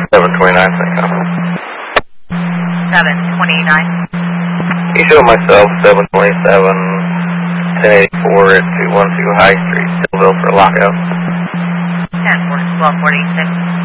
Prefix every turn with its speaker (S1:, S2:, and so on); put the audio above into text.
S1: 729, thank you.
S2: 729.
S1: You show myself 727, 1084 at 212 High Street, Stillville for lockout.
S2: 10 for 1246.